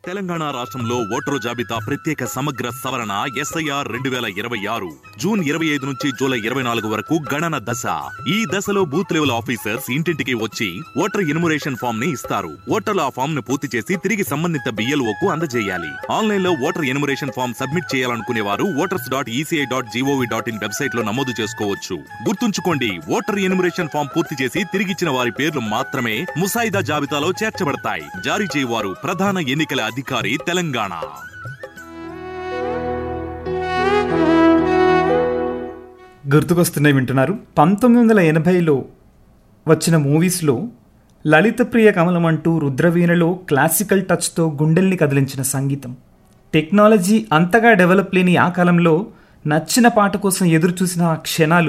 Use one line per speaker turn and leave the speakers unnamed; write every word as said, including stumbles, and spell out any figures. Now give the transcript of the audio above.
తెలంగాణ రాష్ట్రంలో ఓటరు జాబితా ప్రత్యేక సమగ్ర సవరణ ఎస్ఐఆర్ రెండు వేల ఇరవై ఆరు జూన్ ఇరవై ఐదు నుంచి జూలై ఇరవై నాలుగు వరకు గణన దశ. ఈ దశలో బూత్ లెవెల్ ఆఫీసర్స్ ఇంటింటికి వచ్చి ఓటర్ ఎన్యుమరేషన్ ఫామ్ ని ఇస్తారు. ఓటర్లు ఆ ఫామ్ ను పూర్తి చేసి తిరిగి సంబంధిత బిఎల్ఓకు అందజేయాలి. ఆన్లైన్ లో ఓటర్ ఎన్యుమరేషన్ ఫామ్ సబ్మిట్ చేయాలనుకునే వారు voters dot ECI dot GOV dot in website లో నమోదు చేసుకోవచ్చు. గుర్తుంచుకోండి, ఓటర్ ఎన్యుమరేషన్ ఫామ్ పూర్తి చేసి తిరిగిచ్చిన వారి పేర్లు మాత్రమే ముసాయిదా జాబితాలో చేర్చబడతాయి. జారీ చేయవారు ప్రధాన ఎన్నికల అధికారి, తెలంగాణ.
గుర్తుకొస్తున్నాయి వింటున్నారు. పంతొమ్మిది వందల ఎనభైలో వచ్చిన మూవీస్లో లలితప్రియ కమలం అంటూ రుద్రవీణలో క్లాసికల్ టచ్తో గుండెల్ని కదిలించిన సంగీతం. టెక్నాలజీ అంతగా డెవలప్ లేని ఆ కాలంలో నచ్చిన పాట కోసం ఎదురు చూసిన ఆ క్షణాలు